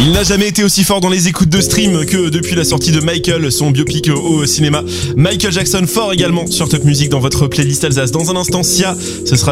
Il n'a jamais été aussi fort dans les écoutes de stream que depuis la sortie de Michael, son biopic au cinéma. Michael Jackson fort également sur Top Music dans votre playlist Alsace. Dans un instant, Sia, ce sera